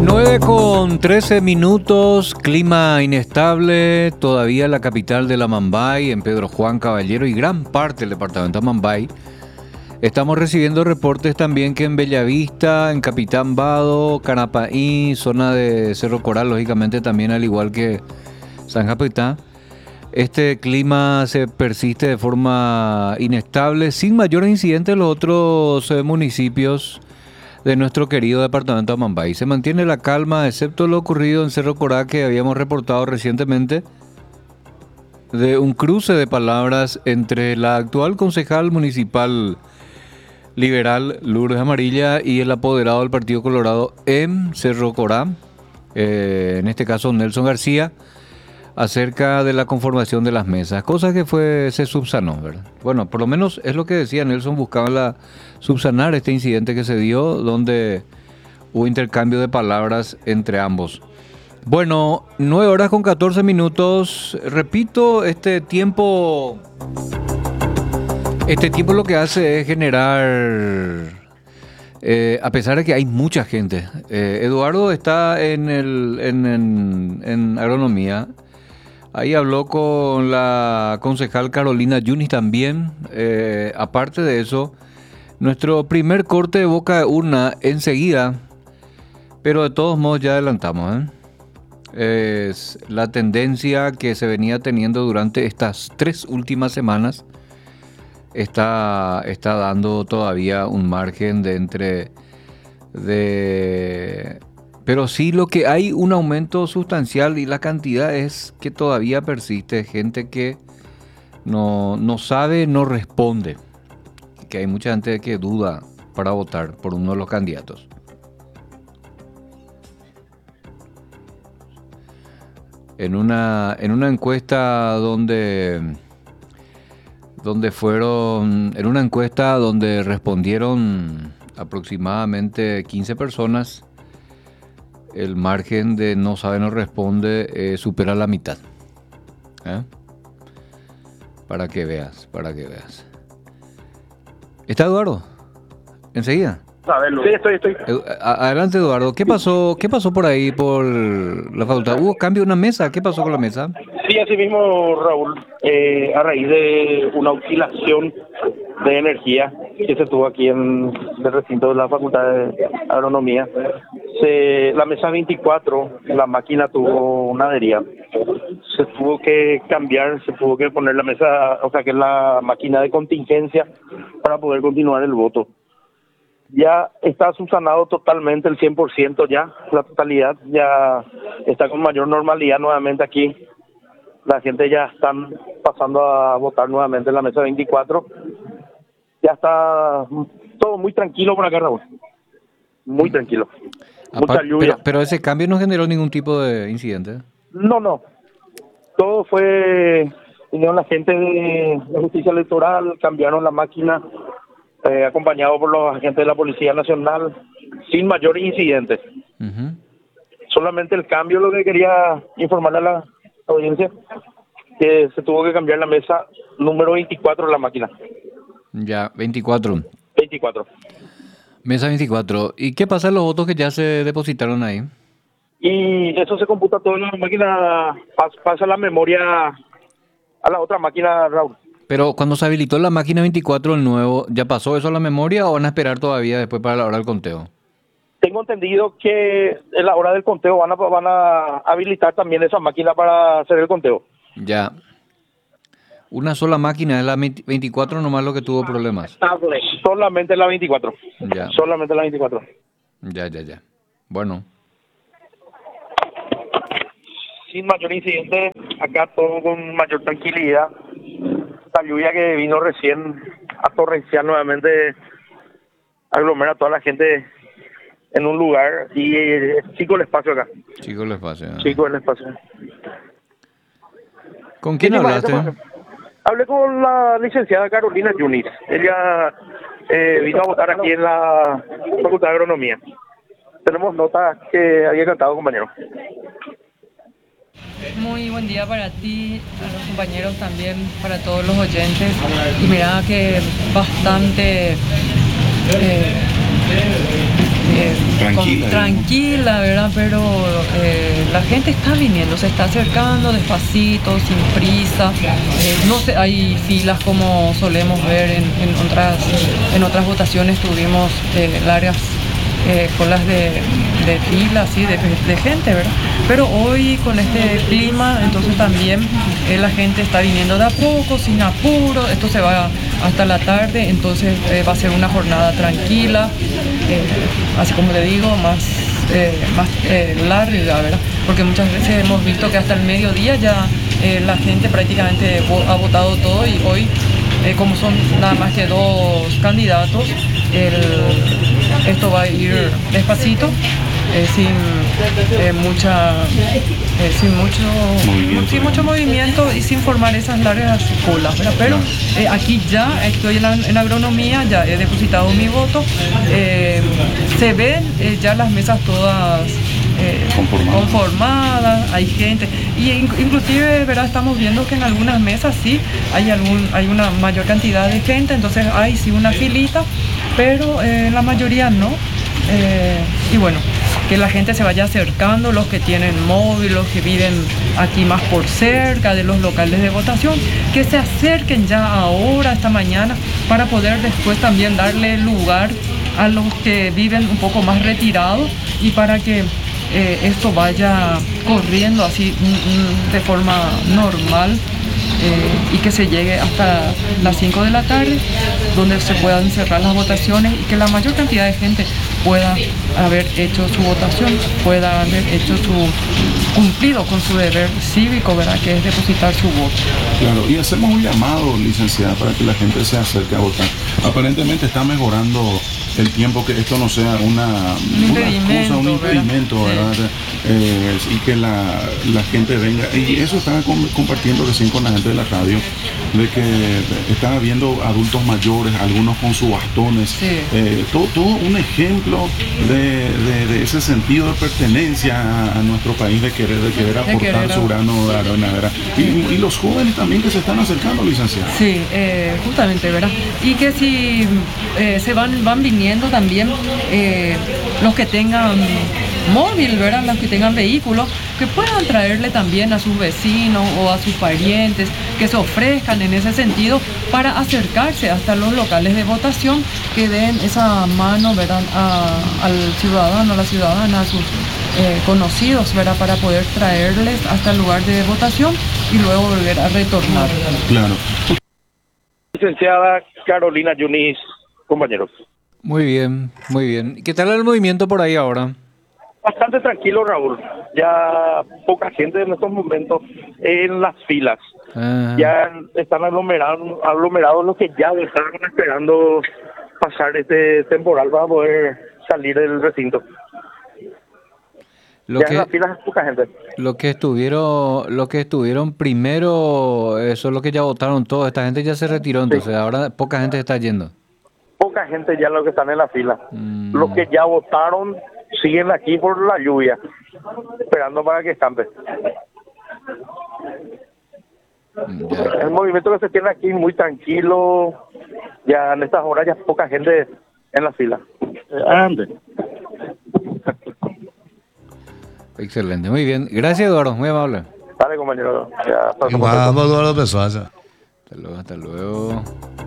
9:13, clima inestable, todavía en la capital de la Mambay, en Pedro Juan Caballero y gran parte del departamento de Mambay. Estamos recibiendo reportes también que en Bellavista, en Capitán Vado, Canapaí, zona de Cerro Coral, lógicamente también al igual que San Capitán, este clima se persiste de forma inestable, sin mayores incidentes en los otros municipios de nuestro querido departamento de Mambay. Se mantiene la calma, excepto lo ocurrido en Cerro Corá, que habíamos reportado recientemente, de un cruce de palabras entre la actual concejal municipal liberal Lourdes Amarilla y el apoderado del Partido Colorado en Cerro Corá, en este caso Nelson García, acerca de la conformación de las mesas, cosa que se subsanó, ¿verdad? Bueno, por lo menos es lo que decía Nelson, buscaba subsanar este incidente que se dio, donde hubo intercambio de palabras entre ambos. Bueno, 9:14. Repito, este tiempo lo que hace es generar, a pesar de que hay mucha gente, Eduardo está en agronomía. Ahí habló con la concejal Carolina Yunis también. Aparte de eso, nuestro primer corte de boca de urna enseguida, pero de todos modos ya adelantamos, es la tendencia que se venía teniendo durante estas 3 últimas semanas. Está dando todavía un margen pero sí, lo que hay un aumento sustancial y la cantidad es que todavía persiste gente que no sabe, no responde. Que hay mucha gente que duda para votar por uno de los candidatos. En una encuesta donde respondieron aproximadamente 15 personas, el margen de no sabe, no responde supera la mitad. Para que veas. ¿Está Eduardo? ¿Enseguida? Sí, estoy. Adelante, Eduardo. ¿Qué pasó por ahí, por la facultad? ¿Hubo cambio en una mesa? ¿Qué pasó con la mesa? Sí, así mismo, Raúl, a raíz de una oscilación de energía que se tuvo aquí en el recinto de la Facultad de Agronomía, la mesa 24, la máquina tuvo una avería. Se tuvo que cambiar, se tuvo que poner la mesa, o sea, que es la máquina de contingencia para poder continuar el voto. Ya está subsanado totalmente el 100% ya, la totalidad ya está con mayor normalidad nuevamente aquí. La gente ya están pasando a votar nuevamente en la mesa 24. Ya está todo muy tranquilo por acá, Raúl. Muy tranquilo. Mucha lluvia. Pero ese cambio no generó ningún tipo de incidente. No. Todo fue, vinieron la gente de la justicia electoral, cambiaron la máquina, acompañado por los agentes de la Policía Nacional, sin mayores incidentes. Uh-huh. Solamente el cambio, lo que quería informarle a la audiencia, que se tuvo que cambiar la mesa número 24 de la máquina. Ya, 24. 24. Mesa 24. ¿Y qué pasa en los votos que ya se depositaron ahí? Y eso se computa todo en la máquina, pasa la memoria a la otra máquina, Raúl. Pero cuando se habilitó la máquina 24, el nuevo, ¿ya pasó eso a la memoria o van a esperar todavía después para la hora del conteo? Tengo entendido que en la hora del conteo van a habilitar también esa máquina para hacer el conteo. Ya. Una sola máquina, es la 24 nomás lo que tuvo problemas. Solamente la 24. Ya. Solamente la 24. Ya. Bueno. Sin mayor incidente, acá todo con mayor tranquilidad. Esta lluvia que vino recién a torrenciar nuevamente, aglomera a toda la gente en un lugar y chico el espacio acá. Chico el espacio. Chico el espacio. ¿Con quién hablaste? Hablé con la licenciada Carolina Yunis. Ella vino a votar aquí en la Facultad de Agronomía. Tenemos notas que había cantado, compañero. Muy buen día para ti, a los compañeros también, para todos los oyentes. Y mira que bastante tranquila, ¿verdad? Pero la gente está viniendo, se está acercando despacito, sin prisa. No sé, hay filas como solemos ver en otras votaciones. Tuvimos largas colas de filas, ¿sí? de gente, ¿verdad? Pero hoy con este clima, entonces también la gente está viniendo de a poco, sin apuro. Esto se va hasta la tarde, entonces va a ser una jornada tranquila, así como te digo, más larga, ¿verdad? Porque muchas veces hemos visto que hasta el mediodía ya la gente prácticamente ha votado todo, y hoy, como son nada más que dos candidatos, esto va a ir despacito, sin mucho movimiento y sin formar esas largas colas, ¿verdad? Pero aquí ya estoy en agronomía, ya he depositado mi voto, se ven ya las mesas todas conformadas, hay gente, y inclusive, ¿verdad? Estamos viendo que en algunas mesas sí hay una mayor cantidad de gente, entonces hay sí una filita, pero en la mayoría no. Y bueno, que la gente se vaya acercando, los que tienen móvil, los que viven aquí más por cerca de los locales de votación, que se acerquen ya ahora, esta mañana, para poder después también darle lugar a los que viven un poco más retirados, y para que esto vaya corriendo así de forma normal, y que se llegue hasta las 5 de la tarde, donde se puedan cerrar las votaciones y que la mayor cantidad de gente pueda haber hecho su votación, pueda haber hecho cumplido con su deber cívico, ¿verdad? Que es depositar su voto. Claro, y hacemos un llamado, licenciada, para que la gente se acerque a votar. Aparentemente está mejorando el tiempo, que esto no sea un impedimento, ¿verdad? Sí. Y que la gente venga. Y eso estaba compartiendo recién con la gente de la radio, de que estaba viendo adultos mayores, algunos con sus bastones, sí. Todo un ejemplo de ese sentido de pertenencia a nuestro país, de querer aportar su grano de arena, ¿verdad? Y los jóvenes también que se están acercando, licenciada. Sí, justamente, ¿verdad? Y que si se van viniendo también los que tengan móvil, ¿verdad? Los que tengan vehículos, que puedan traerle también a sus vecinos o a sus parientes, que se ofrezcan en ese sentido para acercarse hasta los locales de votación, que den esa mano, ¿verdad? Al ciudadano, a la ciudadana, a sus conocidos, ¿verdad? Para poder traerles hasta el lugar de votación y luego volver a retornar. Claro. Licenciada Carolina Yunis, compañeros. Muy bien, muy bien. ¿Qué tal el movimiento por ahí ahora? Bastante tranquilo, Raúl. Ya poca gente en estos momentos en las filas. Ya están aglomerados los que ya estaban esperando pasar este temporal para poder salir del recinto. En las filas es poca gente. Los que estuvieron primero, eso es lo que ya votaron todos. Esta gente ya se retiró, entonces ahora poca gente está yendo. Poca gente ya los que están en la fila. Los que ya votaron siguen aquí por la lluvia, esperando para que escampe. El movimiento que se tiene aquí muy tranquilo. Ya en estas horas ya poca gente en la fila. Excelente, muy bien. Gracias, Eduardo, muy amable. Dale, compañero. Vamos, Eduardo Pesuaza. Hasta luego.